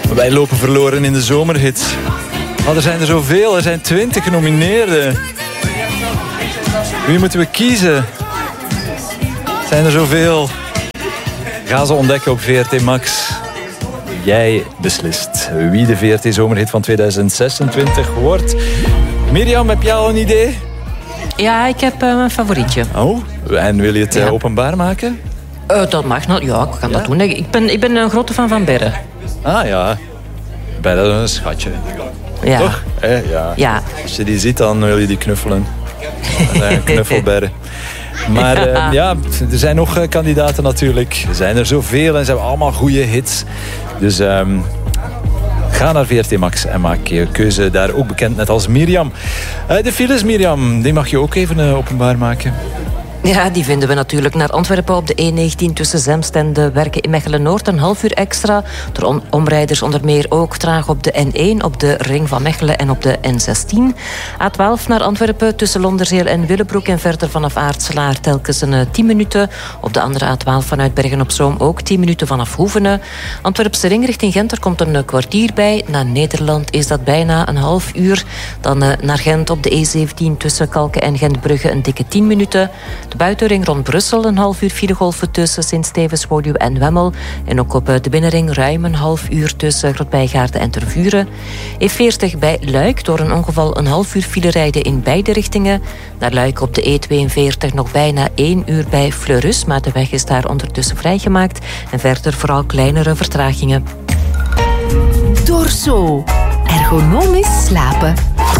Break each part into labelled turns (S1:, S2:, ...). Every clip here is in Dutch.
S1: Wij lopen verloren in de zomerhit. Maar er zijn er zoveel. Er zijn 20 genomineerden. Wie moeten we kiezen? Zijn er zoveel? Ga ze ontdekken op VRT Max. Jij beslist wie de VRT Zomerhit van 2026 wordt. Mirjam, heb jij al een idee?
S2: Ja, ik heb mijn favorietje.
S1: Oh, en wil je het openbaar maken?
S2: Dat mag nog. Ja, ik kan dat doen. Ik ben een grote fan van Berre.
S1: Ah ja, Berre is een schatje.
S2: Ja.
S1: Toch? Ja. Als je die ziet, dan wil je die knuffelen. Knuffelberre. Maar er zijn nog kandidaten natuurlijk. Er zijn er zoveel en ze hebben allemaal goede hits. Dus ga naar VRT Max en maak je keuze daar ook bekend, net als Mirjam. De files, Mirjam, die mag je ook even openbaar maken.
S2: Ja, die vinden we natuurlijk naar Antwerpen op de E19 tussen Zemst en de Werken in Mechelen-Noord. Een half uur extra. Door omrijders onder meer ook traag op de N1, op de Ring van Mechelen en op de N16. A12 naar Antwerpen tussen Londerzeel en Willebroek en verder vanaf Aartselaar telkens een 10 minuten. Op de andere A12 vanuit Bergen-op-Zoom ook 10 minuten vanaf Hoevenen. Antwerpse ring richting Gent, er komt een kwartier bij. Naar Nederland is dat bijna een half uur. Dan naar Gent op de E17 tussen Kalken en Gentbrugge een dikke 10 minuten. De buitenring rond Brussel een half uur filegolven tussen Sint-Stevens, Woluwe en Wemmel. En ook op de binnenring ruim een half uur tussen Grotbijgaarden en Tervuren. E40 bij Luik door een ongeval een half uur file rijden in beide richtingen. Naar Luik op de E42 nog bijna 1 uur bij Fleurus, maar de weg is daar ondertussen vrijgemaakt. En verder vooral kleinere vertragingen.
S3: Dorso. Ergonomisch slapen.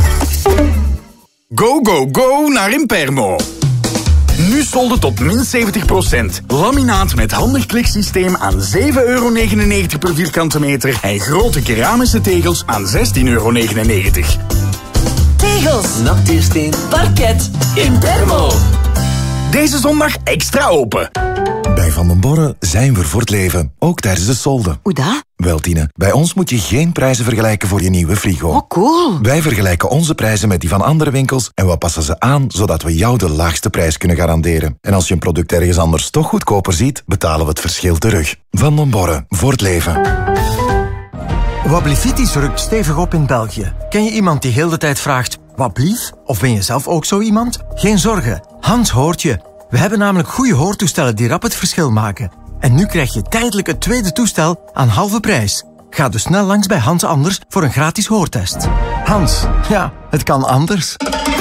S4: Go, go, go naar Impermo. Nu solden tot min 70%. Laminaat met handig kliksysteem aan €7,99 per vierkante meter. En grote keramische tegels aan €16,99.
S5: Tegels, natuursteen, parket, Impermo.
S4: Deze zondag extra open.
S6: Bij Van den Borre zijn we voor het leven, ook tijdens de solden.
S3: Hoe dat?
S6: Wel, Tine, bij ons moet je geen prijzen vergelijken voor je nieuwe frigo.
S3: Oh, cool.
S6: Wij vergelijken onze prijzen met die van andere winkels en we passen ze aan, zodat we jou de laagste prijs kunnen garanderen. En als je een product ergens anders toch goedkoper ziet, betalen we het verschil terug. Van den Borre, voor het leven.
S7: Wablivitis rukt stevig op in België. Ken je iemand die heel de tijd vraagt, wat blief? Of ben je zelf ook zo iemand? Geen zorgen, Hans hoort je. We hebben namelijk goede hoortoestellen die rap het verschil maken. En nu krijg je tijdelijk het tweede toestel aan halve prijs. Ga dus snel langs bij Hans Anders voor een gratis hoortest. Hans, ja, het kan anders.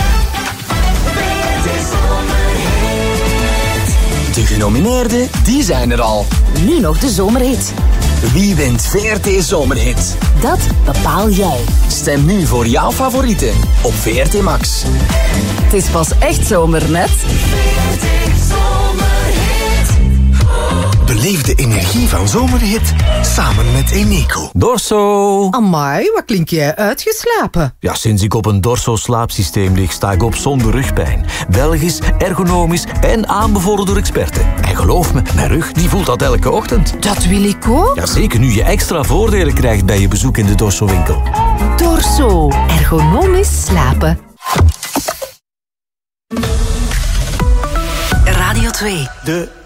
S5: De genomineerden, die zijn er al.
S3: Nu nog de zomerhit.
S5: Wie wint VRT Zomerhit?
S3: Dat bepaal jij.
S5: Stem nu voor jouw favorieten op VRT Max.
S3: Het is pas echt zomer, net.
S6: Beleef de energie van Zomerhit samen met Eneco.
S8: Dorso.
S9: Amai, wat klink jij uitgeslapen?
S8: Ja, sinds ik op een Dorso-slaapsysteem lig, sta ik op zonder rugpijn. Belgisch, ergonomisch en aanbevolen door experten. En geloof me, mijn rug die voelt dat elke ochtend.
S9: Dat wil ik ook.
S8: Ja, zeker nu je extra voordelen krijgt bij je bezoek in de Dorso-winkel.
S3: Dorso. Ergonomisch slapen.
S10: Radio 2.
S7: De